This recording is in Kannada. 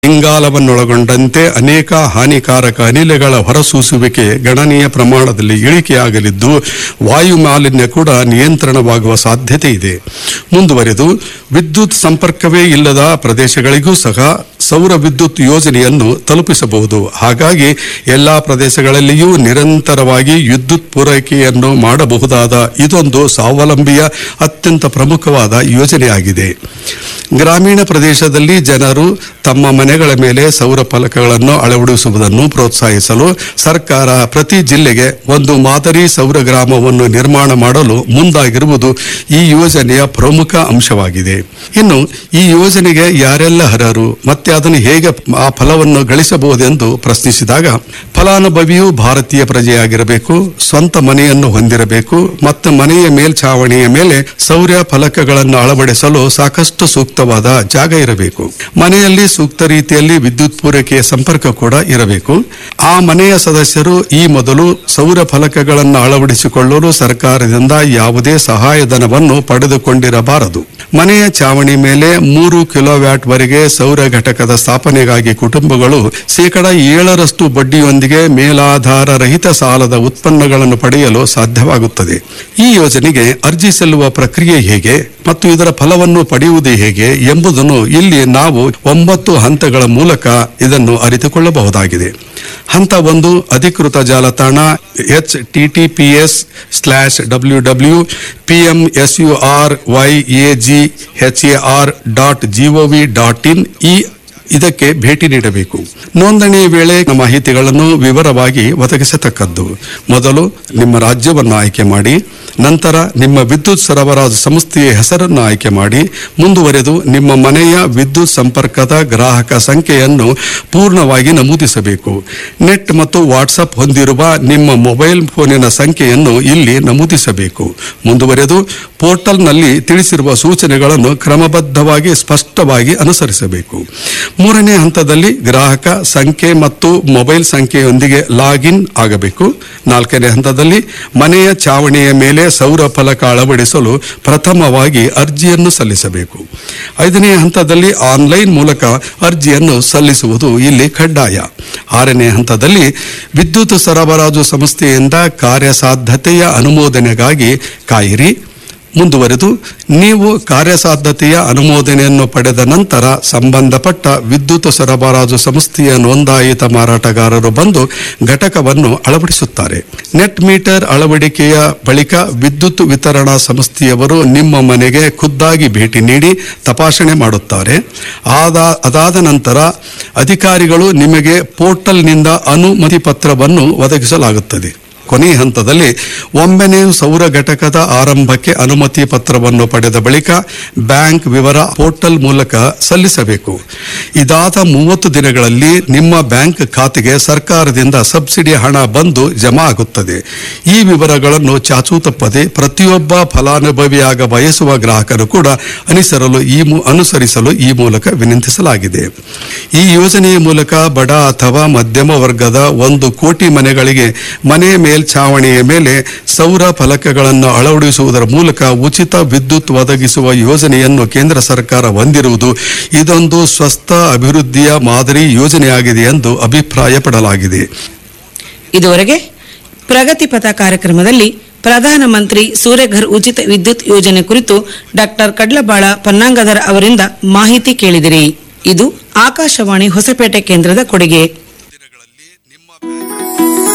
ಇಂಗಾಲವನ್ನೊಳಗೊಂಡಂತೆ ಅನೇಕ ಹಾನಿಕಾರಕ ಅನಿಲಗಳ ಹೊರಸೂಸುವಿಕೆ ಗಣನೀಯ ಪ್ರಮಾಣದಲ್ಲಿ ಇಳಿಕೆಯಾಗಲಿದ್ದು ವಾಯು ಮಾಲಿನ್ಯ ಕೂಡ ನಿಯಂತ್ರಣವಾಗುವ ಸಾಧ್ಯತೆ ಇದೆ. ಮುಂದುವರೆದು ವಿದ್ಯುತ್ ಸಂಪರ್ಕವೇ ಇಲ್ಲದ ಪ್ರದೇಶಗಳಿಗೂ ಸಹ ಸೌರ ವಿದ್ಯುತ್ ಯೋಜನೆಯನ್ನು ತಲುಪಿಸಬಹುದು. ಹಾಗಾಗಿ ಎಲ್ಲಾ ಪ್ರದೇಶಗಳಲ್ಲಿಯೂ ನಿರಂತರವಾಗಿ ವಿದ್ಯುತ್ ಪೂರೈಕೆಯನ್ನು ಮಾಡಬಹುದಾದ ಇದೊಂದು ಸ್ವಾವಲಂಬಿಯ ಅತ್ಯಂತ ಪ್ರಮುಖವಾದ ಯೋಜನೆಯಾಗಿದೆ. ಗ್ರಾಮೀಣ ಪ್ರದೇಶದಲ್ಲಿ ಜನರು ತಮ್ಮ ಮನೆಗಳ ಮೇಲೆ ಸೌರ ಫಲಕಗಳನ್ನು ಅಳವಡಿಸುವುದನ್ನು ಪ್ರೋತ್ಸಾಹಿಸಲು ಸರ್ಕಾರ ಪ್ರತಿ ಜಿಲ್ಲೆಗೆ ಒಂದು ಮಾದರಿ ಸೌರ ಗ್ರಾಮವನ್ನು ನಿರ್ಮಾಣ ಮಾಡಲು ಮುಂದಾಗಿರುವುದು ಈ ಯೋಜನೆಯ ಪ್ರಮುಖ ಅಂಶವಾಗಿದೆ. ಇನ್ನು ಈ ಯೋಜನೆಗೆ ಯಾರೆಲ್ಲ ಅರ್ಹರು ಮತ್ತೆ ಅದನ್ನು ಹೇಗೆ ಆ ಫಲವನ್ನು ಗಳಿಸಬಹುದೆಂದು ಪ್ರಶ್ನಿಸಿದಾಗ ಫಲಾನುಭವಿಯು ಭಾರತೀಯ ಪ್ರಜೆಯಾಗಿರಬೇಕು, ಸ್ವಂತ ಮನೆಯನ್ನು ಹೊಂದಿರಬೇಕು ಮತ್ತು ಮನೆಯ ಮೇಲ್ಛಾವಣಿಯ ಮೇಲೆ ಸೌರ ಫಲಕಗಳನ್ನು ಅಳವಡಿಸಲು ಸಾಕಷ್ಟು ಸೂಕ್ತವಾದ ಜಾಗ ಇರಬೇಕು. ಮನೆಯಲ್ಲಿ ಸೂಕ್ತ ರೀತಿಯಲ್ಲಿ ವಿದ್ಯುತ್ ಪೂರೈಕೆಯ ಸಂಪರ್ಕ ಕೂಡ ಇರಬೇಕು. ಆ ಮನೆಯ ಸದಸ್ಯರು ಈ ಮೊದಲು ಸೌರ ಫಲಕಗಳನ್ನು ಅಳವಡಿಸಿಕೊಳ್ಳಲು ಸರ್ಕಾರದಿಂದ ಯಾವುದೇ ಸಹಾಯಧನವನ್ನು ಪಡೆದುಕೊಂಡಿರಬಾರದು. ಮನೆಯ ಚಾವಣಿ ಮೇಲೆ 3 ಕಿಲೋವ್ಯಾಟ್ ವರೆಗೆ ಸೌರ ಘಟಕದ ಸ್ಥಾಪನೆಗಾಗಿ ಕುಟುಂಬಗಳು 7% ಬಡ್ಡಿಯೊಂದಿಗೆ ಮೇಲಾಧಾರ ರಹಿತ ಸಾಲದ ಉತ್ಪನ್ನಗಳನ್ನು ಪಡೆಯಲು ಸಾಧ್ಯವಾಗುತ್ತದೆ. ಈ ಯೋಜನೆಗೆ ಅರ್ಜಿ ಸಲ್ಲುವ ಪ್ರಕ್ರಿಯೆ ಹೇಗೆ ಮತ್ತು ಇದರ ಫಲವನ್ನು ಪಡೆಯುವುದು ಹೇಗೆ ಎಂಬುದನ್ನು ಇಲ್ಲಿ ನಾವು 9 ಹಂತಗಳ ಮೂಲಕ ಇದನ್ನು ಅರಿತುಕೊಳ್ಳಬಹುದಾಗಿದೆ. ಹಂತ 1 ಅಧಿಕೃತ ಜಾಲತಾಣ https://www.pmsurYAGHAR.gov.in ಇದಕ್ಕೆ ಭೇಟಿ ನೀಡಬೇಕು. ನೋಂದಣಿಯ ವೇಳೆ ಮಾಹಿತಿಗಳನ್ನು ವಿವರವಾಗಿ ಒದಗಿಸತಕ್ಕದ್ದು. ಮೊದಲು ನಿಮ್ಮ ರಾಜ್ಯವನ್ನು ಆಯ್ಕೆ ಮಾಡಿ, ನಂತರ ನಿಮ್ಮ ವಿದ್ಯುತ್ ಸರಬರಾಜು ಸಂಸ್ಥೆಯ ಹೆಸರನ್ನು ಆಯ್ಕೆ ಮಾಡಿ, ಮುಂದುವರೆದು ನಿಮ್ಮ ಮನೆಯ ವಿದ್ಯುತ್ ಸಂಪರ್ಕದ ಗ್ರಾಹಕ ಸಂಖ್ಯೆಯನ್ನು ಪೂರ್ಣವಾಗಿ ನಮೂದಿಸಬೇಕು. ನೆಟ್ ಮತ್ತು ವಾಟ್ಸಪ್ ಹೊಂದಿರುವ ನಿಮ್ಮ ಮೊಬೈಲ್ ಫೋನಿನ ಸಂಖ್ಯೆಯನ್ನು ಇಲ್ಲಿ ನಮೂದಿಸಬೇಕು. ಮುಂದುವರೆದು ಪೋರ್ಟಲ್ನಲ್ಲಿ ತಿಳಿಸಿರುವ ಸೂಚನೆಗಳನ್ನು ಕ್ರಮಬದ್ಧವಾಗಿ ಸ್ಪಷ್ಟವಾಗಿ ಅನುಸರಿಸಬೇಕು. 3ನೇ ಹಂತದಲ್ಲಿ ಗ್ರಾಹಕ ಸಂಖ್ಯೆ ಮತ್ತು ಮೊಬೈಲ್ ಸಂಖ್ಯೆಯೊಂದಿಗೆ ಲಾಗಿನ್ ಆಗಬೇಕು. 4ನೇ ಹಂತದಲ್ಲಿ ಮನೆಯ ಚಾವಣಿಯ ಮೇಲೆ ಸೌರ ಫಲಕ ಅಳವಡಿಸಲು ಪ್ರಥಮವಾಗಿ ಅರ್ಜಿಯನ್ನು ಸಲ್ಲಿಸಬೇಕು. 5ನೇ ಹಂತದಲ್ಲಿ ಆನ್ಲೈನ್ ಮೂಲಕ ಅರ್ಜಿಯನ್ನು ಸಲ್ಲಿಸುವುದು ಇಲ್ಲಿ ಕಡ್ಡಾಯ. 6ನೇ ಹಂತದಲ್ಲಿ ವಿದ್ಯುತ್ ಸರಬರಾಜು ಸಂಸ್ಥೆಯಿಂದ ಕಾರ್ಯಸಾಧ್ಯತೆಯ ಅನುಮೋದನೆಗಾಗಿ ಕಾಯಿರಿ. ಮುಂದುವರೆದು ನೀವು ಕಾರ್ಯಸಾಧ್ಯತೆಯ ಅನುಮೋದನೆಯನ್ನು ಪಡೆದ ನಂತರ ಸಂಬಂಧಪಟ್ಟ ವಿದ್ಯುತ್ ಸರಬರಾಜು ಸಂಸ್ಥೆಯ ನೋಂದಾಯಿತ ಮಾರಾಟಗಾರರು ಬಂದು ಘಟಕವನ್ನು ಅಳವಡಿಸುತ್ತಾರೆ. ನೆಟ್ ಮೀಟರ್ ಅಳವಡಿಕೆಯ ಬಳಿಕ ವಿದ್ಯುತ್ ವಿತರಣಾ ಸಂಸ್ಥೆಯವರು ನಿಮ್ಮ ಮನೆಗೆ ಖುದ್ದಾಗಿ ಭೇಟಿ ನೀಡಿ ತಪಾಸಣೆ ಮಾಡುತ್ತಾರೆ. ಅದಾದ ನಂತರ ಅಧಿಕಾರಿಗಳು ನಿಮಗೆ ಪೋರ್ಟಲ್ನಿಂದ ಅನುಮತಿ ಪತ್ರವನ್ನು ಒದಗಿಸಲಾಗುತ್ತದೆ. ಕೊನೆಯ ಹಂತದಲ್ಲಿ ಒಮ್ಮೆ ನೀವು ಸೌರ ಘಟಕದ ಆರಂಭಕ್ಕೆ ಅನುಮತಿ ಪತ್ರವನ್ನು ಪಡೆದ ಬಳಿಕ ಬ್ಯಾಂಕ್ ವಿವರ ಪೋರ್ಟಲ್ ಮೂಲಕ ಸಲ್ಲಿಸಬೇಕು. ಇದಾದ 30 ದಿನಗಳಲ್ಲಿ ನಿಮ್ಮ ಬ್ಯಾಂಕ್ ಖಾತೆಗೆ ಸರ್ಕಾರದಿಂದ ಸಬ್ಸಿಡಿ ಹಣ ಬಂದು ಜಮಾ ಆಗುತ್ತದೆ. ಈ ವಿವರಗಳನ್ನು ಚಾಚೂ ತಪ್ಪದೆ ಪ್ರತಿಯೊಬ್ಬ ಫಲಾನುಭವಿಯಾಗ ಬಯಸುವ ಗ್ರಾಹಕರು ಕೂಡ ಅನುಸರಿಸಲು ಈ ಮೂಲಕ ವಿನಂತಿಸಲಾಗಿದೆ. ಈ ಯೋಜನೆಯ ಮೂಲಕ ಬಡ ಅಥವಾ ಮಧ್ಯಮ ವರ್ಗದ 1 ಕೋಟಿ ಮನೆಗಳಿಗೆ ಮನೆ ಮೇಲ್ಛಾವಣಿಯ ಮೇಲೆ ಸೌರ ಫಲಕಗಳನ್ನು ಅಳವಡಿಸುವುದರ ಮೂಲಕ ಉಚಿತ ವಿದ್ಯುತ್ ಒದಗಿಸುವ ಯೋಜನೆಯನ್ನು ಕೇಂದ್ರ ಸರ್ಕಾರ ಹೊಂದಿರುವುದು ಇದೊಂದು ಸ್ವಸ್ಥ ಅಭಿವೃದ್ಧಿಯ ಮಾದರಿ ಯೋಜನೆಯಾಗಿದೆ ಎಂದು ಅಭಿಪ್ರಾಯಪಡಲಾಗಿದೆ. ಇದುವರೆಗೆ ಪ್ರಗತಿಪಥ ಕಾರ್ಯಕ್ರಮದಲ್ಲಿ ಪ್ರಧಾನಮಂತ್ರಿ ಸೂರ್ಯಘರ್ ಉಚಿತ ವಿದ್ಯುತ್ ಯೋಜನೆ ಕುರಿತು ಡಾಕ್ಟರ್ ಕಡ್ಲಬಾಳ ಪನ್ನಾಂಗದರ ಅವರಿಂದ ಮಾಹಿತಿ ಕೇಳಿದಿರಿ. ಇದು ಆಕಾಶವಾಣಿ ಹೊಸಪೇಟೆ ಕೇಂದ್ರದ ಕೊಡುಗೆ.